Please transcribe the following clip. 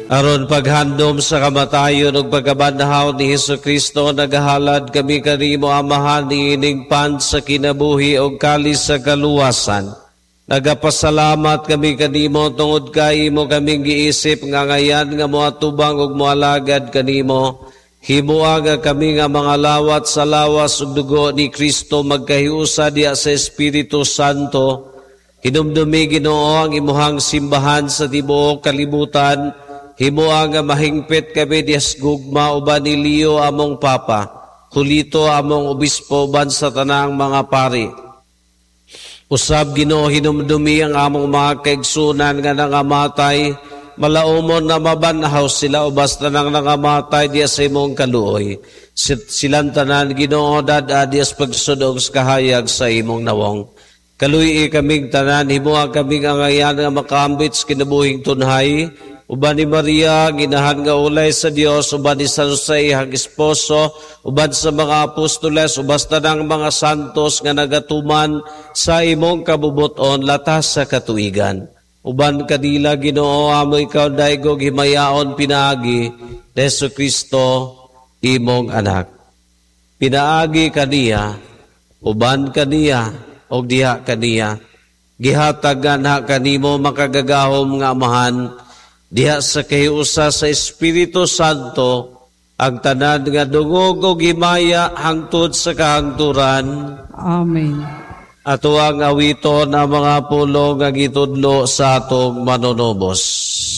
Aron paghandom sa kamatayon ug pagkabanhaw ni Hesukristo, nagahalad kami kanimo Amahan ni inigpan sa kinabuhi ug kalis sa kaluwasan. Nagapasalamat kami kanimo tungod kay imo kaming giisip nga ngayan nga moatubang ug moalagad kanimo. Himuaga kami nga mga lawat sa lawas ug dugo ni Kristo magkahiusa diha sa Espiritu Santo. Hinumdumi Ginoo ang imuhang simbahan sa tibuok kalibutan. Himuaga mahingpit kami dias gugma uban ni Leo among Papa, Julito among obispo uban sa tanang mga pari. Usab Ginoo hinumdumi ang among mga kaigsunan nga nangamatay, malaumon na mabanhaw sila ubas tanang nangamatay diya sa imong kaluoy. Silang tanan Ginoo dad dias pagsudong sa kahayag sa imong nawong. Kaluy kaming tanan, himuha kaming angayan nga makaambit sa kinabuhing tunhay, uban ni Maria, ginahan nga ulay sa Dios, uban ni San Jose, ihang esposo, uban sa mga apostoles, ubas tanang mga santos nga nagatuman sa imong kabubuton latas sa katuigan. Uban kadila Ginoo amo ikaw daigog himayaon pinaagi ni Hesukristo imong anak. Pinaagi kaniya, uban kaniya, o diha kaniya. Gihatagan ha kanimo makagagahom nga Amahan, diha sa kahiusa sa Espiritu Santo, ang tanan nga dungog o gimaya hangtod sa kahangturan. Amen. Ato ang awito na mga pulong nga gitudlo sa atong manunubos.